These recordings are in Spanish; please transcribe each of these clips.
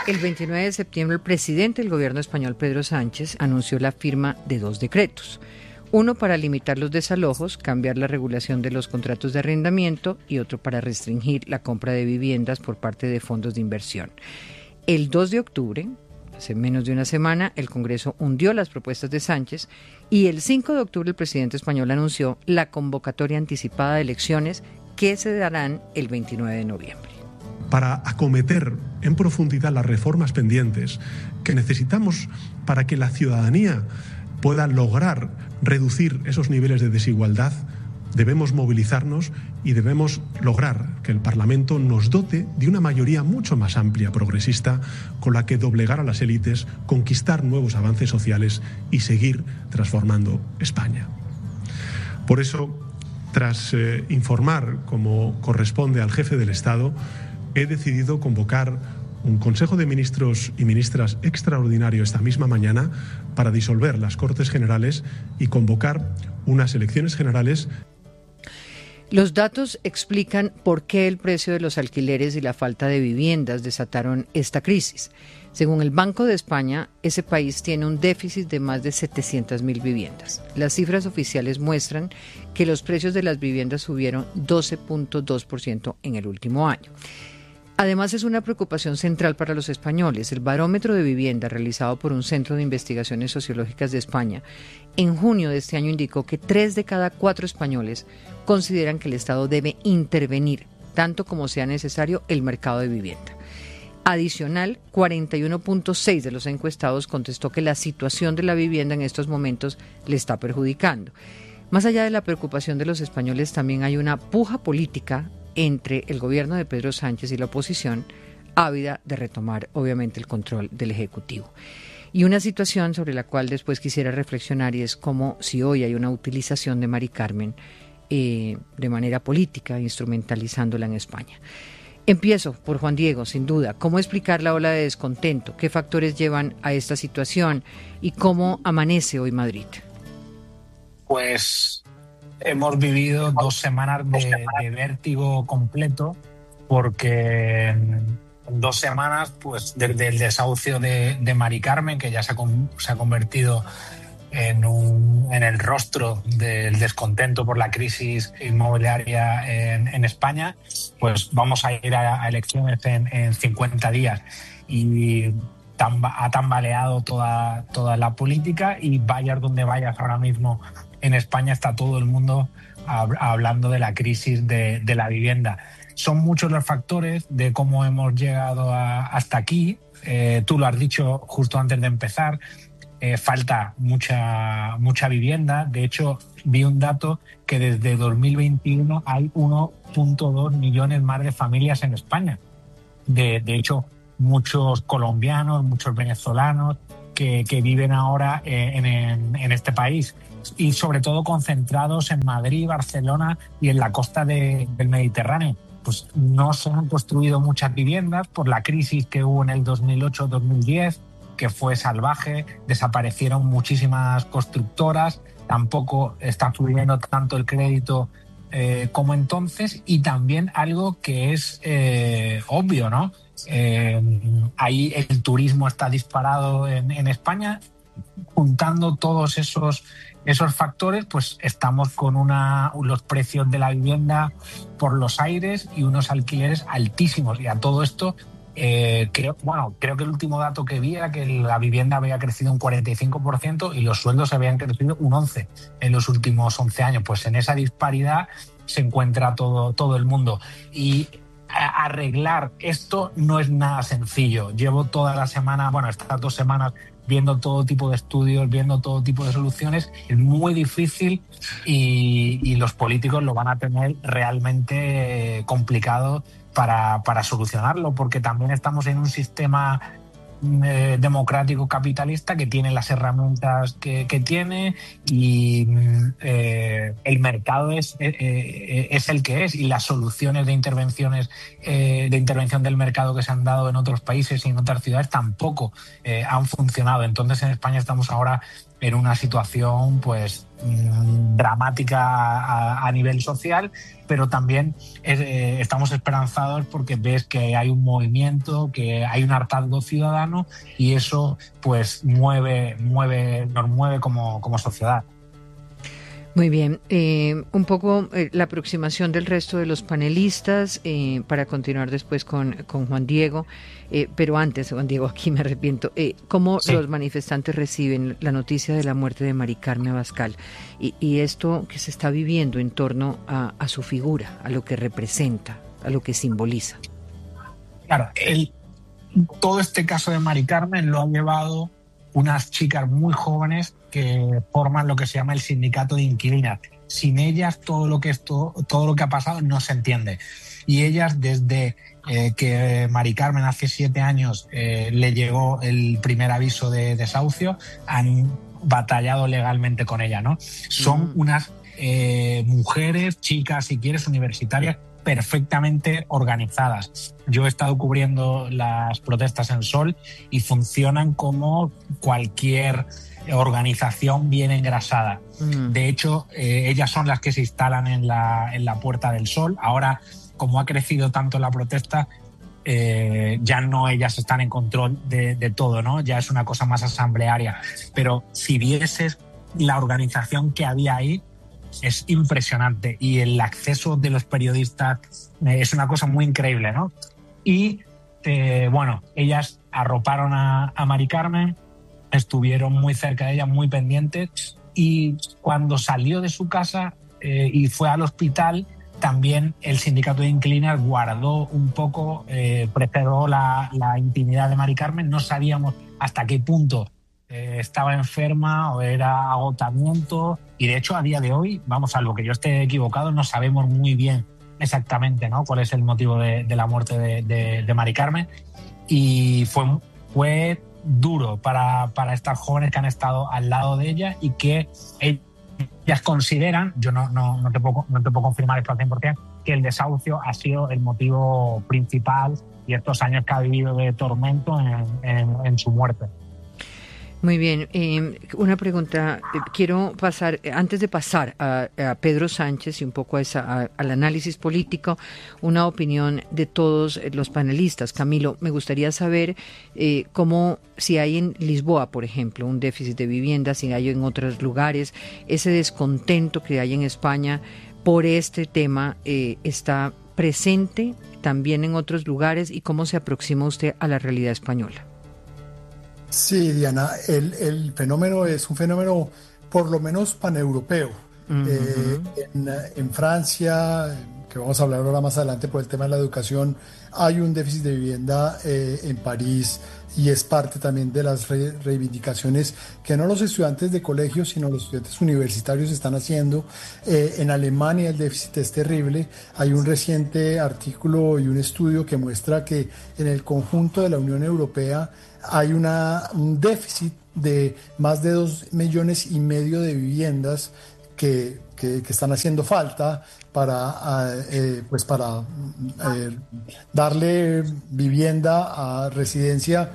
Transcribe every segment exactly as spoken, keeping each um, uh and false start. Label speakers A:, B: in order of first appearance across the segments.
A: El veintinueve de septiembre, el presidente del gobierno español, Pedro Sánchez, anunció la firma de dos decretos. Uno para limitar los desalojos, cambiar la regulación de los contratos de arrendamiento y otro para restringir la compra de viviendas por parte de fondos de inversión. El dos de octubre, hace menos de una semana, el Congreso hundió las propuestas de Sánchez y el cinco de octubre el presidente español anunció la convocatoria anticipada de elecciones que se darán el veintinueve de noviembre.
B: Para acometer en profundidad las reformas pendientes que necesitamos para que la ciudadanía pueda lograr reducir esos niveles de desigualdad, debemos movilizarnos y debemos lograr que el Parlamento nos dote de una mayoría mucho más amplia, progresista, con la que doblegar a las élites, conquistar nuevos avances sociales y seguir transformando España. Por eso, tras eh, informar, como corresponde al jefe del Estado, he decidido convocar un Consejo de Ministros y Ministras extraordinario esta misma mañana para disolver las Cortes Generales y convocar unas elecciones generales.
A: Los datos explican por qué el precio de los alquileres y la falta de viviendas desataron esta crisis. Según el Banco de España, ese país tiene un déficit de más de setecientas mil viviendas. Las cifras oficiales muestran que los precios de las viviendas subieron doce punto dos por ciento en el último año. Además, es una preocupación central para los españoles. El barómetro de vivienda realizado por un centro de investigaciones sociológicas de España en junio de este año indicó que tres de cada cuatro españoles consideran que el Estado debe intervenir, tanto como sea necesario, el mercado de vivienda. Adicional, cuarenta y uno punto seis de los encuestados contestó que la situación de la vivienda en estos momentos le está perjudicando. Más allá de la preocupación de los españoles, también hay una puja política entre el gobierno de Pedro Sánchez y la oposición, ávida de retomar, obviamente, el control del Ejecutivo. Y una situación sobre la cual después quisiera reflexionar, y es como si hoy hay una utilización de Mari Carmen eh, de manera política, instrumentalizándola en España. Empiezo por Juan Diego, sin duda. ¿Cómo explicar la ola de descontento? ¿Qué factores llevan a esta situación? ¿Y cómo amanece hoy Madrid?
C: Pues hemos vivido dos semanas de, de vértigo completo, porque en dos semanas, pues desde el desahucio de, de Mari Carmen, que ya se ha, con, se ha convertido en, un, en el rostro del descontento por la crisis inmobiliaria en, en España, pues vamos a ir a, a elecciones en, en cincuenta días. Y tamba, ha tambaleado toda, toda la política, y vayas donde vayas ahora mismo en España está todo el mundo hablando de la crisis de, de la vivienda. Son muchos los factores de cómo hemos llegado a, hasta aquí. Eh, tú lo has dicho justo antes de empezar. Eh, falta mucha, mucha vivienda. De hecho, vi un dato que desde dos mil veintiuno hay uno punto dos millones más de familias en España. De, de hecho, muchos colombianos, muchos venezolanos que, que viven ahora en, en, en este país, y sobre todo concentrados en Madrid, Barcelona y en la costa de, del Mediterráneo. Pues no se han construido muchas viviendas por la crisis que hubo en el dos mil ocho dos mil diez, que fue salvaje. Desaparecieron muchísimas constructoras, tampoco está fluyendo tanto el crédito eh, como entonces, y también algo que es eh, obvio, ¿no? Eh, ahí el turismo está disparado en, en España. Juntando todos esos, esos factores, pues estamos con una, los precios de la vivienda por los aires y unos alquileres altísimos. Y a todo esto, eh, creo, bueno, creo que el último dato que vi era que la vivienda había crecido un cuarenta y cinco por ciento y los sueldos habían crecido un once por ciento en los últimos once años. Pues en esa disparidad se encuentra todo, todo el mundo. Y arreglar esto no es nada sencillo. Llevo toda la semana, bueno, estas dos semanas, viendo todo tipo de estudios, viendo todo tipo de soluciones. Es muy difícil, y, y los políticos lo van a tener realmente complicado para, para solucionarlo, porque también estamos en un sistema eh, democrático capitalista que tiene las herramientas que, que tiene, y eh, el mercado es, eh, es el que es, y las soluciones de intervenciones eh, de intervención del mercado que se han dado en otros países y en otras ciudades tampoco eh, han funcionado. Entonces en España estamos ahora en una situación pues dramática a, a nivel social, pero también eh, estamos esperanzados porque ves que hay un movimiento, que hay un hartazgo ciudadano, y eso pues mueve, mueve, nos mueve como, como sociedad.
A: Muy bien, eh, un poco eh, la aproximación del resto de los panelistas eh, para continuar después con, con Juan Diego, eh, pero antes, Juan Diego, aquí me arrepiento, eh, ¿cómo sí. los manifestantes reciben la noticia de la muerte de Mari Carmen Abascal y, y esto que se está viviendo en torno a, a su figura, a lo que representa, a lo que simboliza?
C: Claro, el, todo este caso de Mari Carmen lo han llevado unas chicas muy jóvenes que forman lo que se llama el sindicato de inquilinas. Sin ellas todo lo que esto, todo lo que ha pasado no se entiende. Y ellas, desde eh, que Mari Carmen hace siete años eh, le llegó el primer aviso de desahucio, han batallado legalmente con ella, ¿no? Son mm. unas eh, mujeres, chicas, si quieres, universitarias, perfectamente organizadas. Yo he estado cubriendo las protestas en Sol y funcionan como cualquier organización bien engrasada. Mm. De hecho, eh, ellas son las que se instalan en la, en la Puerta del Sol. Ahora, como ha crecido tanto la protesta, eh, ya no ellas están en control de, de todo, ¿no? Ya es una cosa más asamblearia. Pero si vieses la organización que había ahí, es impresionante, y el acceso de los periodistas eh, es una cosa muy increíble, ¿no? Y eh, bueno, ellas arroparon a, a Mari Carmen, estuvieron muy cerca de ella, muy pendientes, y cuando salió de su casa eh, y fue al hospital, también el sindicato de inquilinas guardó un poco, eh, preservó la, la intimidad de Mari Carmen. No sabíamos hasta qué punto eh, estaba enferma o era agotamiento, y de hecho a día de hoy, vamos, a lo que yo esté equivocado, no sabemos muy bien exactamente, ¿no?, cuál es el motivo de, de la muerte de, de, de Mari Carmen. Y fue, fue duro para, para estas jóvenes que han estado al lado de ella y que ellas consideran, yo no, no, no, te, puedo, no te puedo confirmar esto al cien por ciento, que el desahucio ha sido el motivo principal y estos años que ha vivido de tormento en, en, en su muerte.
A: Muy bien, eh, una pregunta, eh, quiero pasar, antes de pasar a, a Pedro Sánchez y un poco a esa, a, al análisis político, una opinión de todos los panelistas. Camilo, me gustaría saber eh, cómo, si hay en Lisboa, por ejemplo, un déficit de vivienda, si hay en otros lugares, ese descontento que hay en España por este tema eh, está presente también en otros lugares, y cómo se aproxima usted a la realidad española.
D: Sí, Diana, el, el fenómeno es un fenómeno por lo menos paneuropeo. Uh-huh. Eh, en, en Francia, que vamos a hablar ahora más adelante por el tema de la educación, hay un déficit de vivienda eh, en París, y es parte también de las re- reivindicaciones que no los estudiantes de colegio, sino los estudiantes universitarios están haciendo. Eh, en Alemania el déficit es terrible. Hay un reciente artículo y un estudio que muestra que en el conjunto de la Unión Europea hay una, un déficit de más de dos millones y medio de viviendas que, que, que están haciendo falta para, eh, pues para eh, darle vivienda a residencia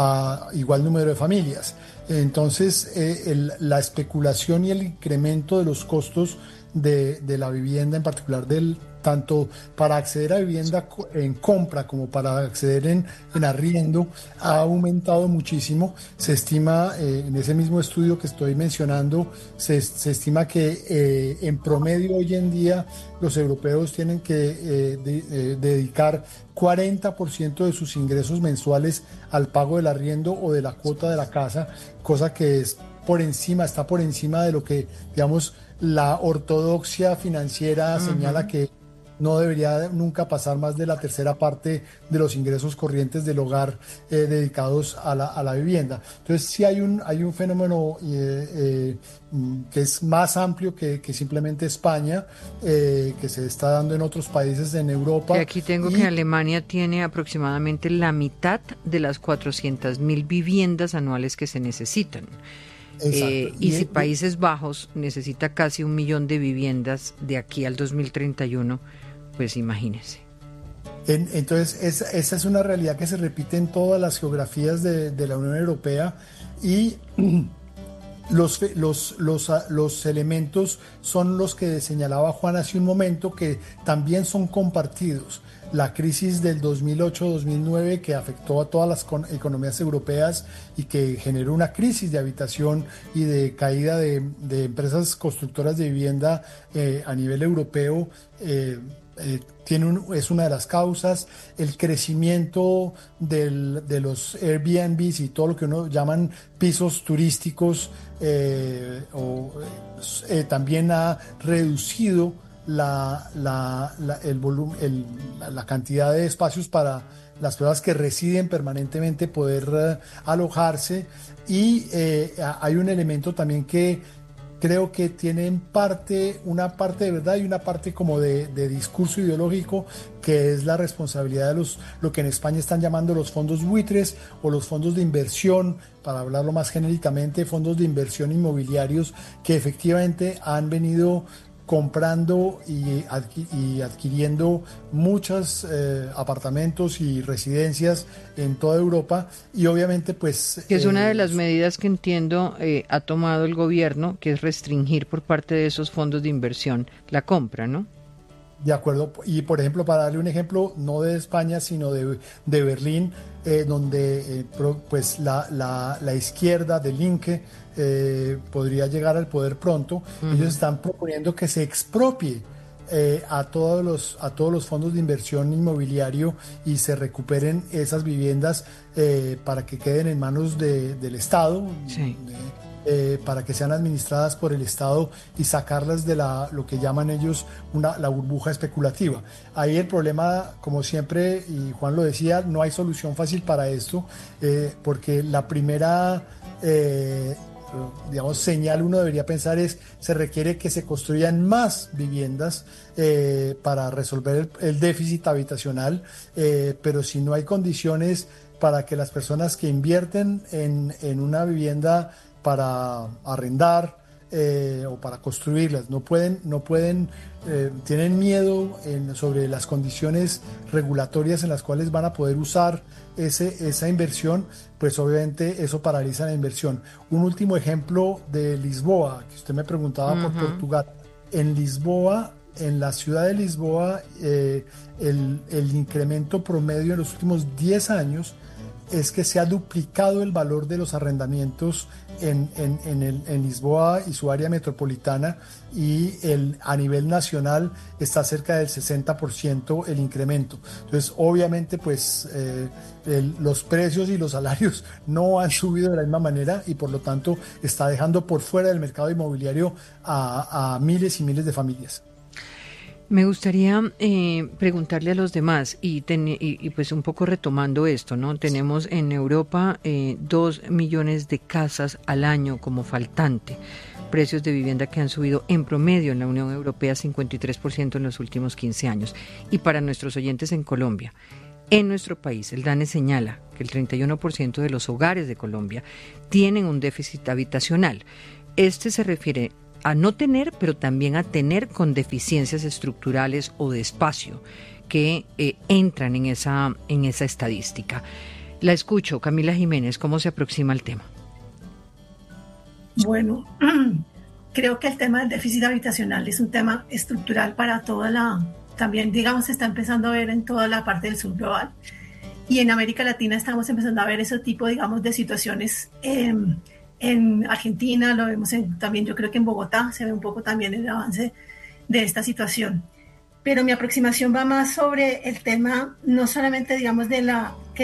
D: a igual número de familias. Entonces, eh, el, la especulación y el incremento de los costos de, de la vivienda, en particular del tanto para acceder a vivienda en compra como para acceder en, en arriendo, ha aumentado muchísimo. Se estima, eh, en ese mismo estudio que estoy mencionando, se, se estima que eh, en promedio hoy en día los europeos tienen que eh, de, eh, dedicar cuarenta por ciento de sus ingresos mensuales al pago del arriendo o de la cuota de la casa, cosa que es por encima, está por encima de lo que, digamos, la ortodoxia financiera uh-huh. señala que no debería nunca pasar más de la tercera parte de los ingresos corrientes del hogar eh, dedicados a la, a la vivienda. Entonces sí hay un, hay un fenómeno eh, eh, que es más amplio que, que simplemente España, eh, que se está dando en otros países en Europa.
A: Y aquí tengo
D: y...
A: que Alemania tiene aproximadamente la mitad de las cuatrocientas mil viviendas anuales que se necesitan. Eh, y, y si Países Bajos necesita casi un millón de viviendas de aquí al dos mil treinta y uno, pues imagínense.
D: En, entonces, es, esa es una realidad que se repite en todas las geografías de, de la Unión Europea, y Los, los, los, los elementos son los que señalaba Juan hace un momento, que también son compartidos. La crisis del dos mil ocho dos mil nueve, que afectó a todas las economías europeas y que generó una crisis de habitación y de caída de, de empresas constructoras de vivienda eh, a nivel europeo, eh, eh, tiene un, es una de las causas. El crecimiento del, de los Airbnbs y todo lo que uno llaman pisos turísticos eh, o, eh, también ha reducido la, la, la, el volumen, el, la cantidad de espacios para las personas que residen permanentemente poder uh, alojarse. Y eh, hay un elemento también que creo que tienen parte, una parte de verdad y una parte como de, de discurso ideológico, que es la responsabilidad de los, lo que en España están llamando los fondos buitres o los fondos de inversión, para hablarlo más genéricamente, fondos de inversión inmobiliarios que efectivamente han venido comprando y, adqui- y adquiriendo muchos eh, apartamentos y residencias en toda Europa, y obviamente pues...
A: Que es
D: eh,
A: una de las medidas que entiendo eh, ha tomado el gobierno, que es restringir por parte de esos fondos de inversión la compra, ¿no?
D: De acuerdo, y por ejemplo, para darle un ejemplo, no de España, sino de, de Berlín, eh, donde eh, pro, pues la, la, la izquierda de Linke eh, podría llegar al poder pronto. Uh-huh. Ellos están proponiendo que se expropie eh, a, todos los, a todos los fondos de inversión inmobiliario y se recuperen esas viviendas eh, para que queden en manos de, del Estado. Sí. De, Eh, para que sean administradas por el Estado y sacarlas de la, lo que llaman ellos una, la burbuja especulativa. Ahí el problema, como siempre, y Juan lo decía, no hay solución fácil para esto, eh, porque la primera eh, digamos, señal uno debería pensar es, se requiere que se construyan más viviendas eh, para resolver el, el déficit habitacional, eh, pero si no hay condiciones para que las personas que invierten en, en una vivienda para arrendar eh, o para construirlas, no pueden, no pueden, eh, tienen miedo en, sobre las condiciones regulatorias en las cuales van a poder usar ese, esa inversión, pues obviamente eso paraliza la inversión. Un último ejemplo de Lisboa, que usted me preguntaba uh-huh. por Portugal. En Lisboa, en la ciudad de Lisboa, eh, el, el incremento promedio en los últimos diez años es que se ha duplicado el valor de los arrendamientos en, en, en, el, en Lisboa y su área metropolitana, y el, a nivel nacional está cerca del sesenta por ciento el incremento. Entonces, obviamente, pues eh, el, los precios y los salarios no han subido de la misma manera y por lo tanto está dejando por fuera del mercado inmobiliario a, a miles y miles de familias.
A: Me gustaría eh, preguntarle a los demás y, ten, y, y pues un poco retomando esto, ¿no? Tenemos en Europa eh, dos millones de casas al año como faltante, precios de vivienda que han subido en promedio en la Unión Europea cincuenta y tres por ciento en los últimos quince años. Y para nuestros oyentes en Colombia, en nuestro país, el DANE señala que el treinta y uno por ciento de los hogares de Colombia tienen un déficit habitacional. Este se refiere a no tener, pero también a tener con deficiencias estructurales o de espacio que eh, entran en esa, en esa estadística. La escucho, Camila Jiménez, ¿cómo se aproxima el tema?
E: Bueno, creo que el tema del déficit habitacional es un tema estructural para toda la, también digamos se está empezando a ver en toda la parte del sur global, y en América Latina estamos empezando a ver ese tipo, digamos, de situaciones. Eh, En Argentina lo vemos en, también, yo creo que en Bogotá se ve un poco también el avance de esta situación. Pero mi aproximación va más sobre el tema, no solamente digamos de la